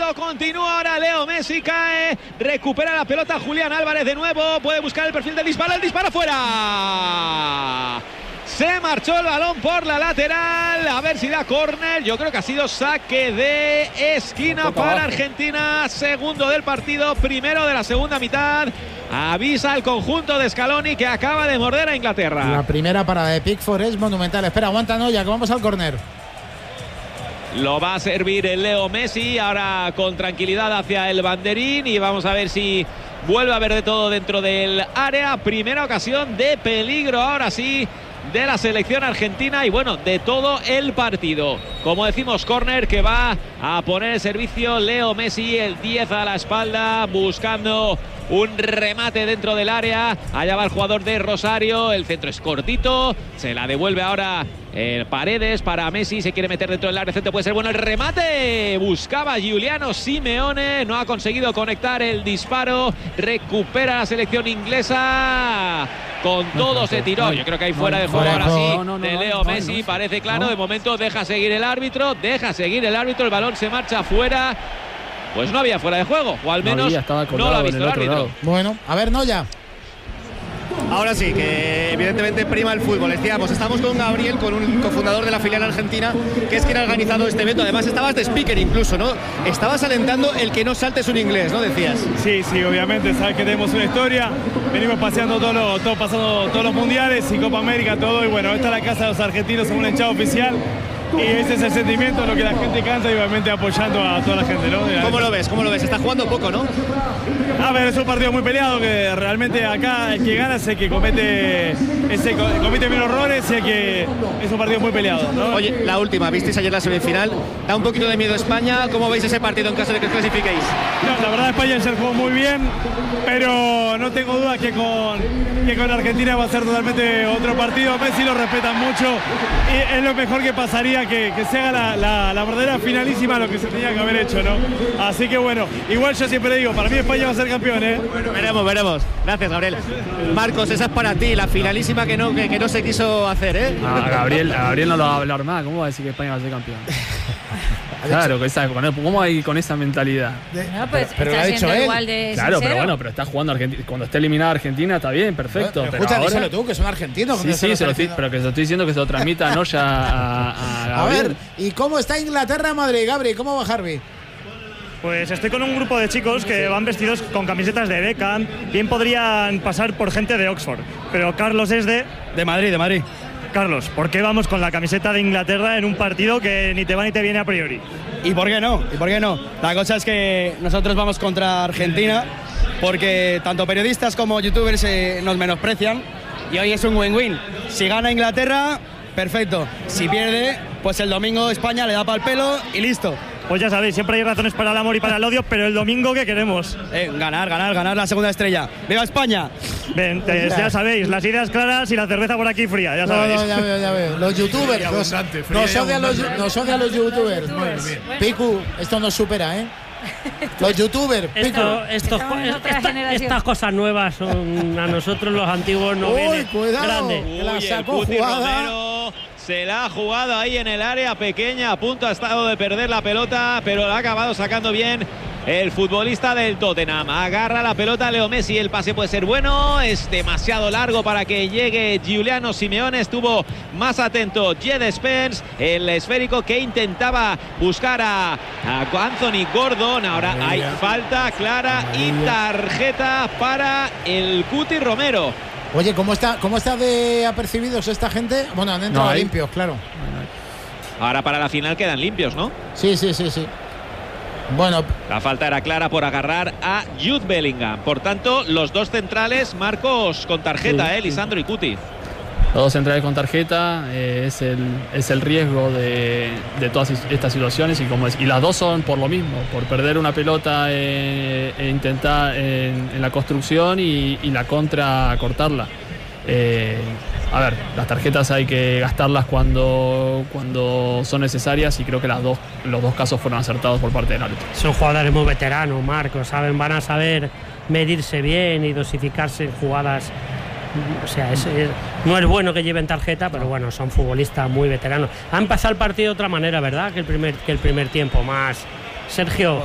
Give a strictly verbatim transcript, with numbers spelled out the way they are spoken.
partido continúa ahora. Leo Messi cae, recupera la pelota Julián Álvarez de nuevo, puede buscar el perfil del disparo, el disparo fuera. Se marchó el balón por la lateral, a ver si da córner. Yo creo que ha sido saque de esquina para Argentina. Segundo del partido, primero de la segunda mitad. Avisa al conjunto de Scaloni que acaba de morder a Inglaterra. La primera parada de Pickford es monumental. Espera, aguanta Noya, que vamos al córner. Lo va a servir el Leo Messi, ahora con tranquilidad hacia el banderín, y vamos a ver si vuelve a ver de todo dentro del área. Primera ocasión de peligro, ahora sí, de la selección argentina y bueno, de todo el partido. Como decimos, córner que va a poner el servicio Leo Messi, el diez a la espalda, buscando un remate dentro del área. Allá va el jugador de Rosario, el centro es cortito, se la devuelve ahora eh, Paredes para Messi, se quiere meter dentro del área, el centro puede ser bueno, el remate, buscaba Giuliano Simeone, no ha conseguido conectar el disparo, recupera la selección inglesa. Con todo se tiró. Yo creo que hay fuera de juego ahora sí de Leo Messi. Parece claro. De momento deja seguir el árbitro. Deja seguir el árbitro. El balón se marcha fuera. Pues no había fuera de juego. O al menos no lo ha visto el árbitro. Bueno, a ver, Noya. Ahora sí, que evidentemente prima el fútbol. Decíamos, estamos con Gabriel, con un cofundador de la filial argentina, que es quien ha organizado este evento. Además, estabas de speaker incluso, ¿no? Estabas alentando el que no saltes un inglés, ¿no? Decías. Sí, sí, obviamente, sabes que tenemos una historia. Venimos paseando todos los, todo, pasando todos los mundiales y Copa América, todo. Y bueno, esta es la casa de los argentinos, somos un hinchado oficial. Y ese es el sentimiento, lo que la gente canta y obviamente apoyando a toda la gente, ¿no? ¿Cómo lo ves? ¿Cómo lo ves? Está jugando poco, ¿no? A ver, es un partido muy peleado, que realmente acá el que gana es el que comete, ese, comete menos errores y el que es un partido muy peleado, ¿no? Oye, la última, visteis ayer la semifinal, da un poquito de miedo España. ¿Cómo veis ese partido en caso de que os clasifiquéis? No, la verdad España ayer jugó muy bien, pero no tengo dudas que con, que con Argentina va a ser totalmente otro partido. Messi lo respetan mucho y es lo mejor que pasaría, que, que se haga la, la, la verdadera finalísima, lo que se tenía que haber hecho, ¿no? Así que bueno, igual yo siempre digo, para mí España va a ser campeón, ¿eh? Bueno, veremos, veremos. Gracias, Gabriel. Marcos, esa es para ti, la finalísima que no, que, que no se quiso hacer, ¿eh? A Gabriel, a Gabriel no lo va a hablar más. ¿Cómo va a decir que España va a ser campeón? Claro, que esa, ¿cómo hay con esa mentalidad? No, pues pero, pero está lo ha dicho él. Igual de claro, sincero. pero bueno, pero está jugando Argentina. Cuando esté eliminada Argentina está bien, perfecto. Pero, pero escucha, ahora... díselo tú, que son argentinos. Sí, sí, se lo estoy, pero que se lo estoy diciendo que se lo transmita no ya a, a Gabriel. A ver, ¿y cómo está Inglaterra, Madrid, Gabri? ¿Cómo va Harvey? Pues estoy con un grupo de chicos que van vestidos con camisetas de Beckham. Bien podrían pasar por gente de Oxford, pero Carlos es de... De Madrid, de Madrid. Carlos, ¿por qué vamos con la camiseta de Inglaterra en un partido que ni te va ni te viene a priori? ¿Y por qué no? ¿Y por qué no? La cosa es que nosotros vamos contra Argentina porque tanto periodistas como youtubers eh, nos menosprecian y hoy es un win-win. Si gana Inglaterra, perfecto. Si pierde, pues el domingo España le da pa'l pelo y listo. Pues ya sabéis, siempre hay razones para el amor y para el odio, pero el domingo, ¿qué queremos? Eh, ganar, ganar, ganar la segunda estrella. ¡Viva España! Ven, te, ya sabéis, las ideas claras y la cerveza por aquí fría, ya sabéis. No, no, ya veo, ya veo. Los youtubers, nos, nos, odian los, nos odian los youtubers. Picu, esto nos supera, ¿eh? Los youtubers, Picu. Esto, estos, esta, estas cosas nuevas son a nosotros los antiguos no vienen. Uy, cuidado, grande. que la sacó el Cuti jugada. Romero se la ha jugado ahí en el área pequeña, a punto ha estado de perder la pelota, pero la ha acabado sacando bien el futbolista del Tottenham. Agarra la pelota Leo Messi, el pase puede ser bueno, es demasiado largo para que llegue Giuliano Simeone, estuvo más atento Jed Spence, el esférico que intentaba buscar a, a Anthony Gordon. Ahora hay falta clara y tarjeta para el Cuti Romero. Oye, ¿cómo está, cómo está de apercibidos esta gente? Bueno, han entrado no, limpios, claro. Ahora para la final quedan limpios, ¿no? Sí, sí, sí, sí. Bueno, la falta era clara por agarrar a Jude Bellingham. Por tanto, los dos centrales, Marcos, con tarjeta, sí, eh, Lisandro y Cuti. Los dos centrales con tarjeta, eh, es, el, es el riesgo de, de todas estas situaciones y, como es, y las dos son por lo mismo, por perder una pelota eh, e intentar en, en la construcción y, y la contra cortarla. Eh, a ver, las tarjetas hay que gastarlas cuando, cuando son necesarias y creo que las dos, los dos casos fueron acertados por parte del árbitro. Son jugadores muy veteranos, Marcos, saben, van a saber medirse bien y dosificarse en jugadas. O sea, es, es, no es bueno que lleven tarjeta, pero bueno, son futbolistas muy veteranos. Han pasado el partido de otra manera, ¿verdad? Que el primer, que el primer tiempo, más... Sergio,